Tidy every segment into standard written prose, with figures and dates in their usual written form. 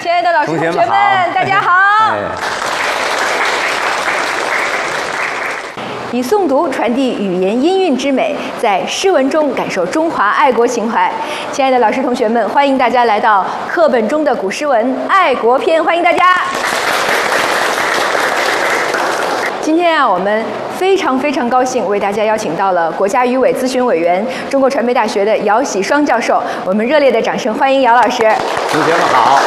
亲爱的老师、同学们，大家好。以诵读传递语言音韵之美，在诗文中感受中华爱国情怀。亲爱的老师、同学们，欢迎大家来到课本中的古诗文《爱国篇》，欢迎大家。今天啊，我们非常高兴为大家邀请到了国家语委咨询委员、中国传媒大学的姚喜双教授。我们热烈的掌声欢迎姚老师。 同学们好。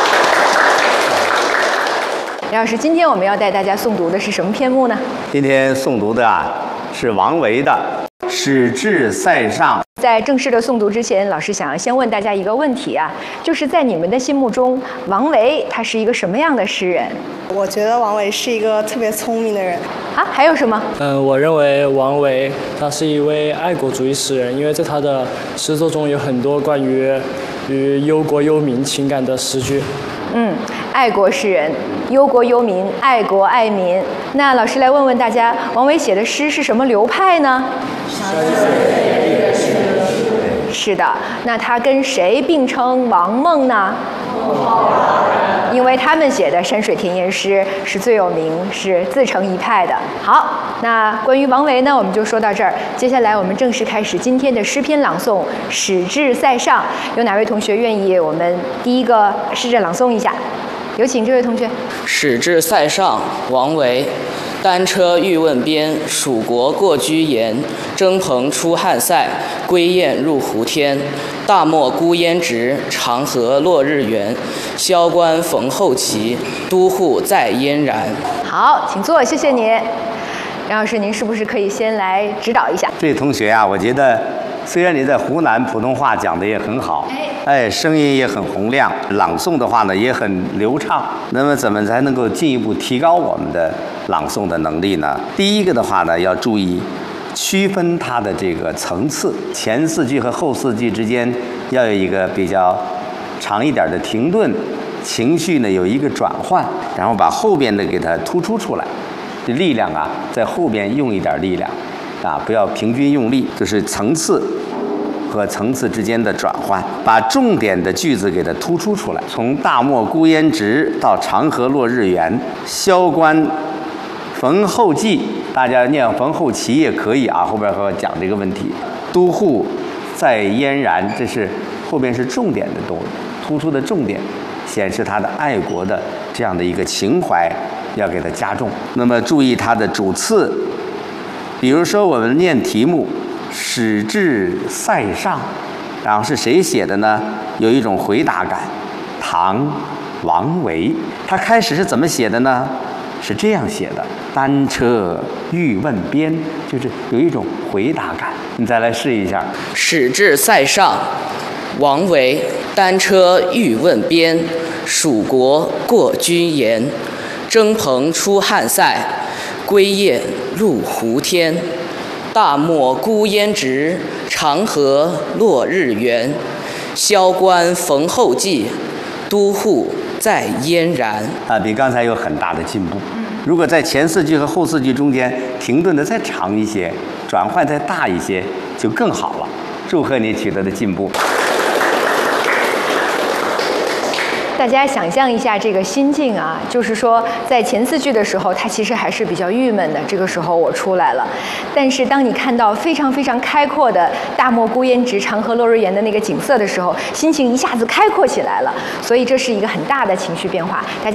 姚老师，今天我们要带大家诵读的是什么篇目呢？ 今天诵读的是王维的《使至塞上》。 在正式的诵读之前，老师想要先问大家一个问题啊，就是在你们的心目中，王维他是一个什么样的诗人？ 我觉得王维是一个特别聪明的人。 啊，还有什么？ 我认为王维他是一位爱国主义诗人，因为在他的诗作中有很多关于忧国忧民情感的诗句。 爱国诗人，忧国忧民，爱国爱民。那老师来问问大家，王维写的诗是什么流派呢？是的，那他跟谁并称王孟呢？因为他们写的山水田园诗是最有名，是自成一派的。好，那关于王维呢，我们就说到这儿。接下来我们正式开始今天的诗篇朗诵《使至塞上》。有哪位同学愿意我们第一个试着朗诵一下？有请这位同学。《 使至塞上》王维。单车欲问边，蜀国过居延。征蓬出汉塞，归雁入胡天。大漠孤烟直，长河落日圆。萧关逢候骑，都护在燕然。 好，请坐，谢谢你。杨老师，您是不是可以先来指导一下？ 这位同学啊，我觉得虽然你在湖南普通话讲的也很好，声音也很洪亮，朗诵的话呢也很流畅。那么怎么才能够进一步提高我们的朗诵的能力呢？第一个的话呢，要注意区分它的这个层次，前四句和后四句之间要有一个比较长一点的停顿，情绪呢有一个转换，然后把后边的给它突出出来。力量啊，在后边用一点力量啊，不要平均用力，就是层次和层次之间的转换，把重点的句子给它突出出来。从大漠孤烟直到长河落日圆，萧关逢候骑，大家念逢候骑也可以啊，后边和我讲这个问题。都护在燕然，这是后边是重点的突出的重点，显示他的爱国的这样的一个情怀要给它加重。那么注意它的主次，比如说我们念题目使至塞上，然后是谁写的呢？有一种回答感。唐王维，他开始是怎么写的呢？是这样写的：单车欲问边，就是有一种回答感。你再来试一下。 使至塞上，王维。单车欲问边，蜀国过居延。征蓬出汉塞，归雁入胡天。大漠孤烟直，长河落日圆。萧关逢候骑，都护在燕然。 比刚才有很大的进步。如果在前四句和后四句中间停顿的再长一些，转换再大一些，就更好了。祝贺你取得的进步。 大家想象一下这个心境啊，就是说在前四句的时候，他其实还是比较郁闷的。这个时候我出来了，但是当你看到非常开阔的大漠孤烟直、长河落日圆的那个景色的时候，心情一下子开阔起来了。所以这是一个很大的情绪变化。大家。